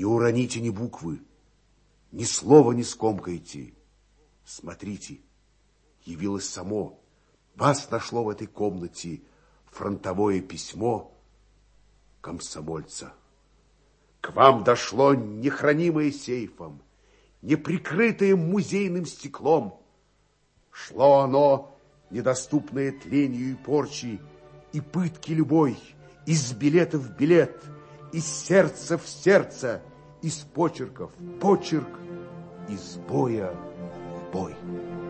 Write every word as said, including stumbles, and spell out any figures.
Не уроните ни буквы, ни слова не скомкайте. Смотрите, явилось само. Вас нашло в этой комнате фронтовое письмо комсомольца. К вам дошло не хранимое сейфом, не прикрытое музейным стеклом. Шло оно, недоступное тлению и порчи, и пытки любой, из билета в билет, из сердца в сердце, из почерка в почерк, из боя в бой.